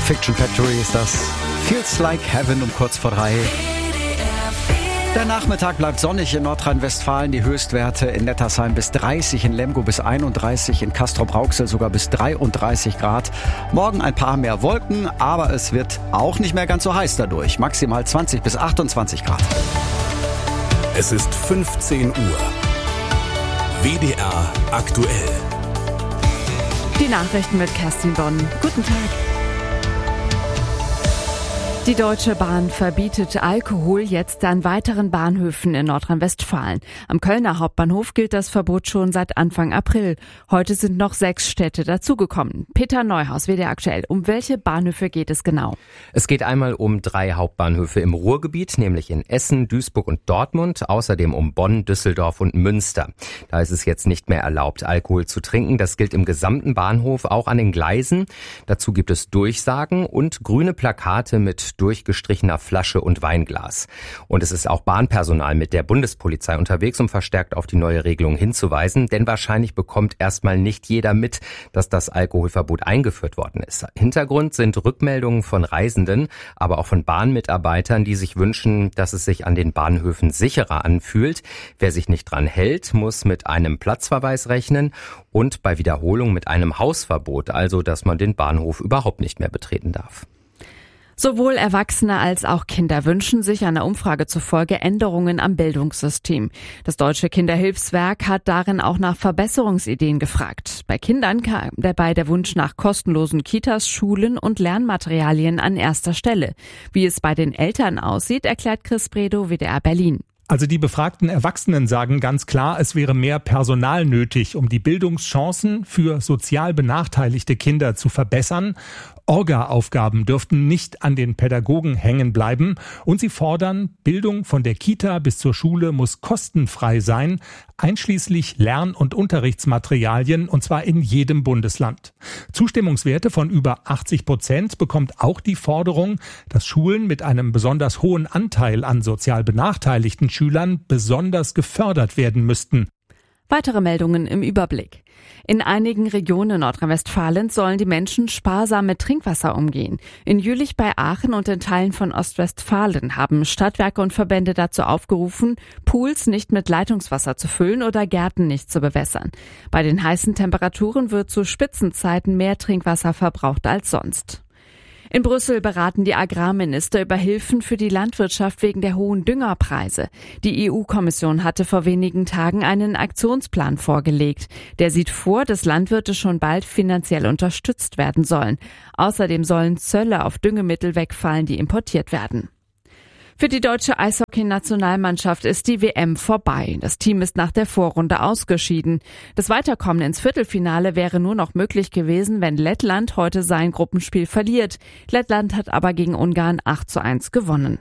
Fiction Factory ist das. Feels Like Heaven um kurz vor 3. Der Nachmittag bleibt sonnig in Nordrhein-Westfalen. Die Höchstwerte in Nettersheim bis 30, in Lemgo bis 31, in Castrop-Rauxel sogar bis 33 Grad. Morgen ein paar mehr Wolken, aber es wird auch nicht mehr ganz so heiß dadurch. Maximal 20 bis 28 Grad. Es ist 15 Uhr. WDR aktuell. Die Nachrichten mit Kerstin Bonn. Guten Tag. Die Deutsche Bahn verbietet Alkohol jetzt an weiteren Bahnhöfen in Nordrhein-Westfalen. Am Kölner Hauptbahnhof gilt das Verbot schon seit Anfang April. Heute sind noch 6 Städte dazugekommen. Peter Neuhaus, WDR aktuell. Um welche Bahnhöfe geht es genau? Es geht einmal um 3 Hauptbahnhöfe im Ruhrgebiet, nämlich in Essen, Duisburg und Dortmund. Außerdem um Bonn, Düsseldorf und Münster. Da ist es jetzt nicht mehr erlaubt, Alkohol zu trinken. Das gilt im gesamten Bahnhof, auch an den Gleisen. Dazu gibt es Durchsagen und grüne Plakate mit durchgestrichener Flasche und Weinglas. Und es ist auch Bahnpersonal mit der Bundespolizei unterwegs, um verstärkt auf die neue Regelung hinzuweisen. Denn wahrscheinlich bekommt erstmal nicht jeder mit, dass das Alkoholverbot eingeführt worden ist. Hintergrund sind Rückmeldungen von Reisenden, aber auch von Bahnmitarbeitern, die sich wünschen, dass es sich an den Bahnhöfen sicherer anfühlt. Wer sich nicht dran hält, muss mit einem Platzverweis rechnen und bei Wiederholung mit einem Hausverbot, also dass man den Bahnhof überhaupt nicht mehr betreten darf. Sowohl Erwachsene als auch Kinder wünschen sich einer Umfrage zufolge Änderungen am Bildungssystem. Das Deutsche Kinderhilfswerk hat darin auch nach Verbesserungsideen gefragt. Bei Kindern kam dabei der Wunsch nach kostenlosen Kitas, Schulen und Lernmaterialien an erster Stelle. Wie es bei den Eltern aussieht, erklärt Chris Bredow, WDR Berlin. Also die befragten Erwachsenen sagen ganz klar, es wäre mehr Personal nötig, um die Bildungschancen für sozial benachteiligte Kinder zu verbessern. Orga-Aufgaben dürften nicht an den Pädagogen hängen bleiben. Und sie fordern, Bildung von der Kita bis zur Schule muss kostenfrei sein, einschließlich Lern- und Unterrichtsmaterialien, und zwar in jedem Bundesland. Zustimmungswerte von über 80% bekommt auch die Forderung, dass Schulen mit einem besonders hohen Anteil an sozial benachteiligten Schülern besonders gefördert werden müssten. Weitere Meldungen im Überblick. In einigen Regionen Nordrhein-Westfalens sollen die Menschen sparsam mit Trinkwasser umgehen. In Jülich bei Aachen und in Teilen von Ostwestfalen haben Stadtwerke und Verbände dazu aufgerufen, Pools nicht mit Leitungswasser zu füllen oder Gärten nicht zu bewässern. Bei den heißen Temperaturen wird zu Spitzenzeiten mehr Trinkwasser verbraucht als sonst. In Brüssel beraten die Agrarminister über Hilfen für die Landwirtschaft wegen der hohen Düngerpreise. Die EU-Kommission hatte vor wenigen Tagen einen Aktionsplan vorgelegt. Der sieht vor, dass Landwirte schon bald finanziell unterstützt werden sollen. Außerdem sollen Zölle auf Düngemittel wegfallen, die importiert werden. Für die deutsche Eishockey-Nationalmannschaft ist die WM vorbei. Das Team ist nach der Vorrunde ausgeschieden. Das Weiterkommen ins Viertelfinale wäre nur noch möglich gewesen, wenn Lettland heute sein Gruppenspiel verliert. Lettland hat aber gegen Ungarn 8:1 gewonnen.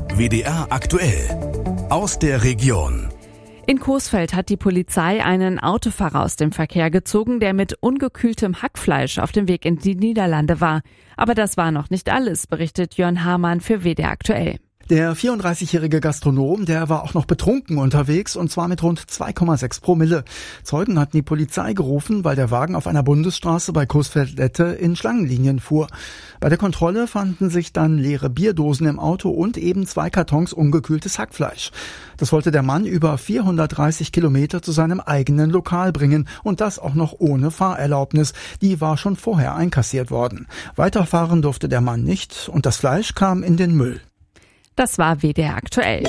WDR aktuell. Aus der Region. In Coesfeld hat die Polizei einen Autofahrer aus dem Verkehr gezogen, der mit ungekühltem Hackfleisch auf dem Weg in die Niederlande war. Aber das war noch nicht alles, berichtet Jörn Hamann für WDR aktuell. Der 34-jährige Gastronom, der war auch noch betrunken unterwegs, und zwar mit rund 2,6 Promille. Zeugen hatten die Polizei gerufen, weil der Wagen auf einer Bundesstraße bei Coesfeld-Lette in Schlangenlinien fuhr. Bei der Kontrolle fanden sich dann leere Bierdosen im Auto und eben 2 Kartons ungekühltes Hackfleisch. Das wollte der Mann über 430 Kilometer zu seinem eigenen Lokal bringen, und das auch noch ohne Fahrerlaubnis. Die war schon vorher einkassiert worden. Weiterfahren durfte der Mann nicht, und das Fleisch kam in den Müll. Das war WDR aktuell.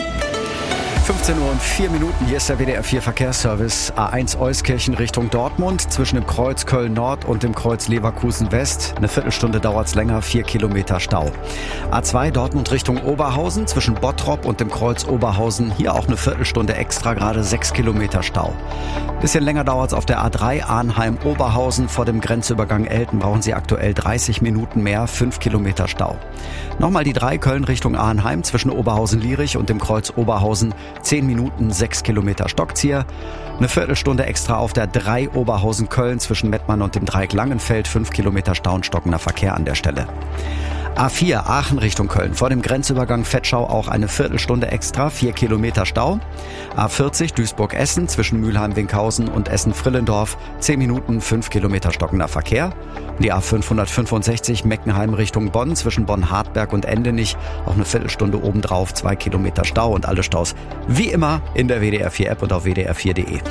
15 Uhr und 4 Minuten. Hier ist der WDR 4 Verkehrsservice. A1 Euskirchen Richtung Dortmund. Zwischen dem Kreuz Köln Nord und dem Kreuz Leverkusen West. Eine Viertelstunde dauert's länger, 4 Kilometer Stau. A2 Dortmund Richtung Oberhausen. Zwischen Bottrop und dem Kreuz Oberhausen. Hier auch eine Viertelstunde extra, gerade 6 Kilometer Stau. Bisschen länger dauert's auf der A3 Arnheim-Oberhausen. Vor dem Grenzübergang Elten brauchen Sie aktuell 30 Minuten mehr, 5 Kilometer Stau. Nochmal die 3 Köln Richtung Arnheim. Zwischen Oberhausen-Lierich und dem Kreuz Oberhausen 10 Minuten, 6 Kilometer Stockzieher. Eine Viertelstunde extra auf der 3 Oberhausen-Köln zwischen Mettmann und dem Dreieck Langenfeld. 5 Kilometer Stau und stockender Verkehr an der Stelle. A4 Aachen Richtung Köln. Vor dem Grenzübergang Vetschau auch eine Viertelstunde extra, 4 Kilometer Stau. A40 Duisburg-Essen zwischen Mülheim-Winkhausen und Essen-Frillendorf, 10 Minuten, 5 Kilometer stockender Verkehr. Die A565 Meckenheim Richtung Bonn zwischen Bonn-Hartberg und Endenich, auch eine Viertelstunde obendrauf, 2 Kilometer Stau und alle Staus wie immer in der WDR 4 App und auf wdr4.de.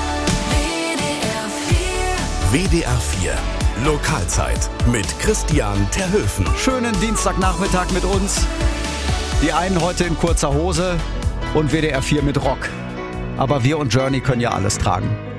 WDR 4 Lokalzeit mit Christian Terhöfen. Schönen Dienstagnachmittag mit uns. Die einen heute in kurzer Hose und WDR 4 mit Rock. Aber wir und Journey können ja alles tragen.